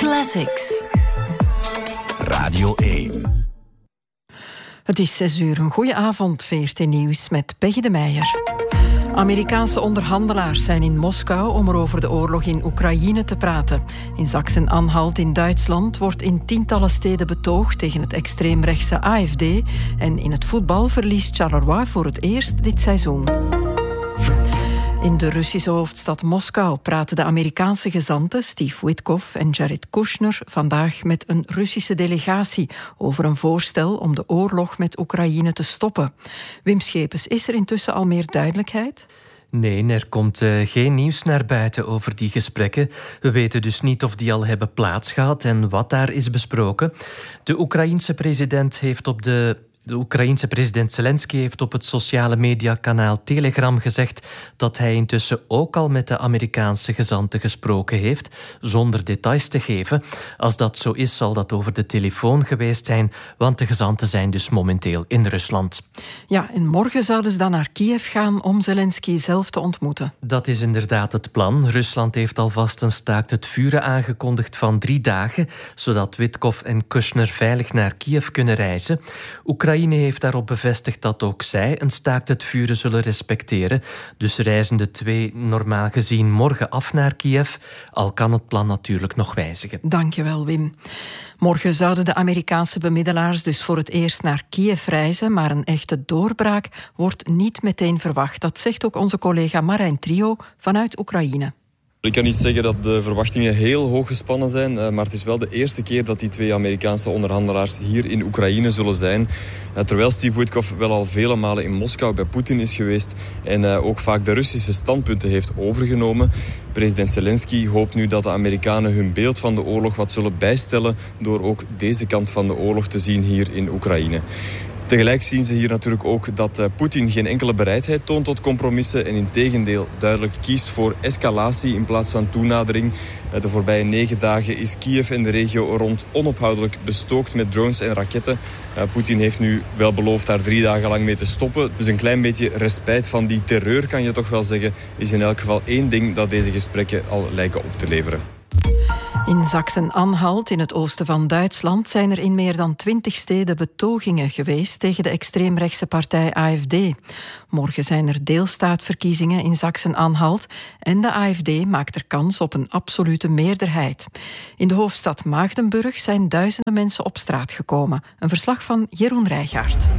Classics. Radio 1. Het is 6 uur. Een goeie avond, VRT Nieuws met Peggy de Meijer. Amerikaanse onderhandelaars zijn in Moskou om er over de oorlog in Oekraïne te praten. In Sachsen-Anhalt in Duitsland wordt in tientallen steden betoogd tegen het extreemrechtse AfD. En in het voetbal verliest Charleroi voor het eerst dit seizoen. In de Russische hoofdstad Moskou praten de Amerikaanse gezanten Steve Witkoff en Jared Kushner vandaag met een Russische delegatie over een voorstel om de oorlog met Oekraïne te stoppen. Wim Schepens, is er intussen al meer duidelijkheid? Nee, er komt geen nieuws naar buiten over die gesprekken. We weten dus niet of die al hebben plaatsgehad en wat daar is besproken. De Oekraïense president Zelensky heeft op het sociale mediakanaal Telegram gezegd dat hij intussen ook al met de Amerikaanse gezanten gesproken heeft, zonder details te geven. Als dat zo is, zal dat over de telefoon geweest zijn, want de gezanten zijn dus momenteel in Rusland. Ja, en morgen zouden ze dan naar Kiev gaan om Zelensky zelf te ontmoeten. Dat is inderdaad het plan. Rusland heeft alvast een staakt het vuren aangekondigd van 3 dagen, zodat Witkoff en Kushner veilig naar Kiev kunnen reizen. Oekraïne heeft daarop bevestigd dat ook zij een staakt het vuren zullen respecteren. Dus reizen de twee normaal gezien morgen af naar Kiev, al kan het plan natuurlijk nog wijzigen. Dankjewel, Wim. Morgen zouden de Amerikaanse bemiddelaars dus voor het eerst naar Kiev reizen, maar een echte doorbraak wordt niet meteen verwacht. Dat zegt ook onze collega Marijn Trio vanuit Oekraïne. Ik kan niet zeggen dat de verwachtingen heel hoog gespannen zijn, maar het is wel de eerste keer dat die 2 Amerikaanse onderhandelaars hier in Oekraïne zullen zijn. Terwijl Steve Witkoff wel al vele malen in Moskou bij Poetin is geweest en ook vaak de Russische standpunten heeft overgenomen. President Zelensky hoopt nu dat de Amerikanen hun beeld van de oorlog wat zullen bijstellen door ook deze kant van de oorlog te zien hier in Oekraïne. Tegelijk zien ze hier natuurlijk ook dat Poetin geen enkele bereidheid toont tot compromissen en integendeel duidelijk kiest voor escalatie in plaats van toenadering. De voorbije 9 dagen is Kiev en de regio rond onophoudelijk bestookt met drones en raketten. Poetin heeft nu wel beloofd daar 3 dagen lang mee te stoppen. Dus een klein beetje respijt van die terreur, kan je toch wel zeggen, is in elk geval 1 ding dat deze gesprekken al lijken op te leveren. In Sachsen-Anhalt, in het oosten van Duitsland, zijn er in meer dan 20 steden betogingen geweest tegen de extreemrechtse partij AfD. Morgen zijn er deelstaatverkiezingen in Sachsen-Anhalt en de AfD maakt er kans op een absolute meerderheid. In de hoofdstad Magdeburg zijn duizenden mensen op straat gekomen. Een verslag van Jeroen Rijgaard.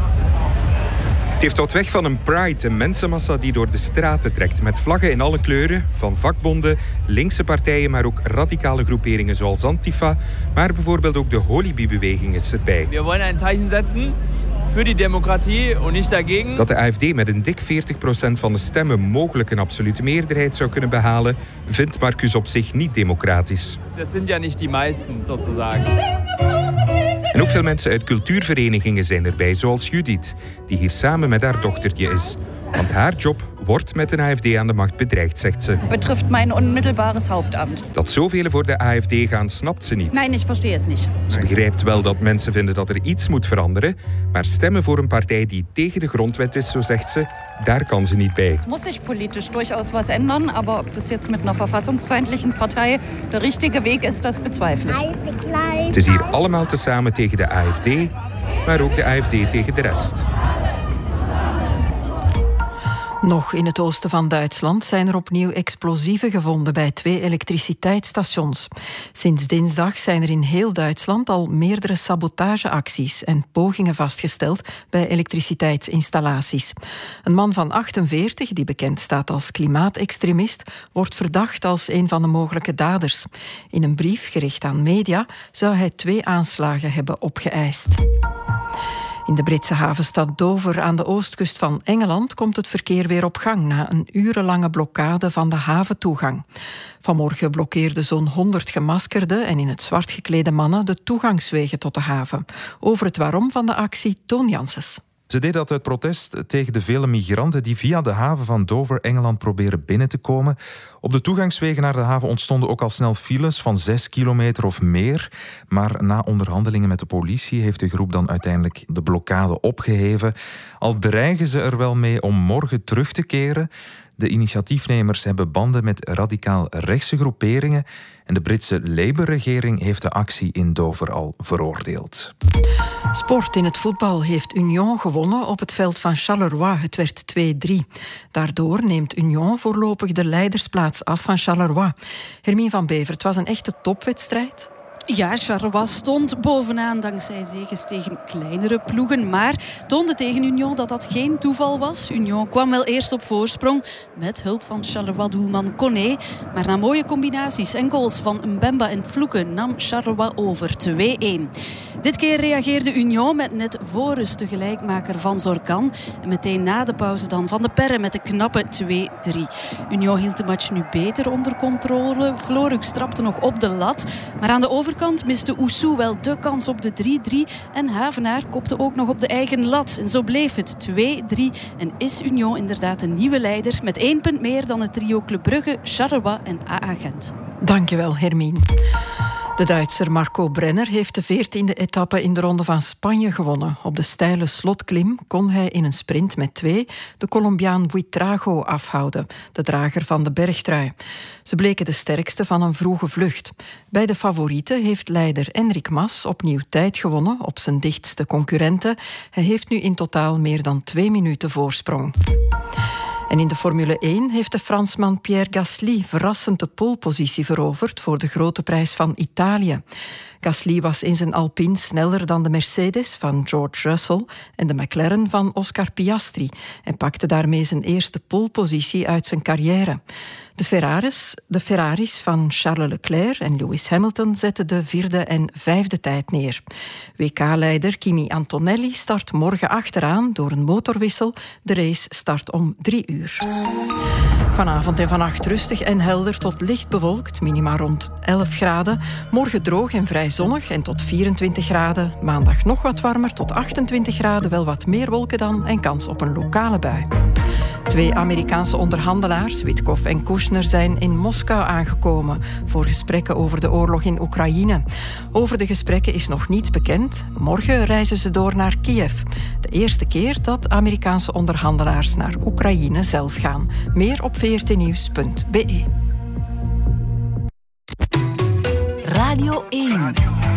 Het heeft wat weg van een pride, een mensenmassa die door de straten trekt. Met vlaggen in alle kleuren, van vakbonden, linkse partijen, maar ook radicale groeperingen zoals Antifa. Maar bijvoorbeeld ook de Holibi-beweging is erbij. We willen een zeichen zetten voor die democratie en niet dagegen. Dat de AfD met een dik 40% van de stemmen mogelijk een absolute meerderheid zou kunnen behalen, vindt Marcus op zich niet democratisch. Dat zijn ja niet die meisten, sozusagen. En ook veel mensen uit cultuurverenigingen zijn erbij, zoals Judith, die hier samen met haar dochtertje is. Want haar job wordt met een AfD aan de macht bedreigd, zegt ze. Betrifft mijn onmittelbares Hauptamt. Dat zoveel voor de AfD gaan, snapt ze niet. Nee, ik verstehe het niet. Ze begrijpt wel dat mensen vinden dat er iets moet veranderen, maar stemmen voor een partij die tegen de grondwet is, zo zegt ze, daar kan ze niet bij. Muss sich politisch durchaus was ändern, aber ob das jetzt mit einer verfassungsfeindlichen Partei der richtige Weg ist, das bezweifle ich. Het is hier allemaal tezamen tegen de AfD, maar ook de AfD tegen de rest. Nog in het oosten van Duitsland zijn er opnieuw explosieven gevonden bij 2 elektriciteitsstations. Sinds dinsdag zijn er in heel Duitsland al meerdere sabotageacties en pogingen vastgesteld bij elektriciteitsinstallaties. Een man van 48, die bekend staat als klimaatextremist, wordt verdacht als een van de mogelijke daders. In een brief gericht aan media zou hij 2 aanslagen hebben opgeëist. In de Britse havenstad Dover aan de oostkust van Engeland komt het verkeer weer op gang na een urenlange blokkade van de haventoegang. Vanmorgen blokkeerden zo'n 100 gemaskerde en in het zwart geklede mannen de toegangswegen tot de haven. Over het waarom van de actie, Toon Janssens. Ze deed dat uit protest tegen de vele migranten die via de haven van Dover, Engeland, proberen binnen te komen. Op de toegangswegen naar de haven ontstonden ook al snel files van 6 kilometer of meer. Maar na onderhandelingen met de politie heeft de groep dan uiteindelijk de blokkade opgeheven. Al dreigen ze er wel mee om morgen terug te keren. De initiatiefnemers hebben banden met radicaal rechtse groeperingen en de Britse Labour-regering heeft de actie in Dover al veroordeeld. Sport in het voetbal heeft Union gewonnen op het veld van Charleroi. Het werd 2-3. Daardoor neemt Union voorlopig de leidersplaats af van Charleroi. Hermine van Bever, het was een echte topwedstrijd. Ja, Charleroi stond bovenaan dankzij zegens tegen kleinere ploegen. Maar toonde tegen Union dat dat geen toeval was. Union kwam wel eerst op voorsprong met hulp van Charleroi-doelman Koné. Maar na mooie combinaties en goals van Mbemba en Vloeken nam Charleroi over 2-1. Dit keer reageerde Union met net voor rust de gelijkmaker van Zorcan. En meteen na de pauze dan Van de Perre met de knappe 2-3. Union hield de match nu beter onder controle. Florux trapte nog op de lat. Maar aan de overkant miste Oussou wel de kans op de 3-3. En Havenaar kopte ook nog op de eigen lat. En zo bleef het 2-3. En is Union inderdaad een nieuwe leider. Met 1 punt meer dan het trio Club Brugge, Charleroi en AA Gent. Dankjewel, Hermine. De Duitser Marco Brenner heeft de 14e etappe in de Ronde van Spanje gewonnen. Op de steile slotklim kon hij in een sprint met 2 de Colombiaan Buitrago afhouden, de drager van de bergtrui. Ze bleken de sterkste van een vroege vlucht. Bij de favorieten heeft leider Enric Mas opnieuw tijd gewonnen op zijn dichtste concurrenten. Hij heeft nu in totaal meer dan 2 minuten voorsprong. En in de Formule 1 heeft de Fransman Pierre Gasly verrassend de polepositie veroverd voor de grote prijs van Italië. Gasly was in zijn Alpine sneller dan de Mercedes van George Russell en de McLaren van Oscar Piastri en pakte daarmee zijn eerste polepositie uit zijn carrière. De Ferraris van Charles Leclerc en Lewis Hamilton zetten de 4e en 5e tijd neer. WK-leider Kimi Antonelli start morgen achteraan door een motorwissel. De race start om 3 uur. Vanavond en vannacht rustig en helder tot licht bewolkt, minima rond 11 graden. Morgen droog en vrij zonnig en tot 24 graden. Maandag nog wat warmer, tot 28 graden, wel wat meer wolken dan en kans op een lokale bui. 2 Amerikaanse onderhandelaars, Witkoff en Kushner, zijn in Moskou aangekomen voor gesprekken over de oorlog in Oekraïne. Over de gesprekken is nog niets bekend. Morgen reizen ze door naar Kiev. De eerste keer dat Amerikaanse onderhandelaars naar Oekraïne zelf gaan. Meer op vrtnieuws.be. Radio 1.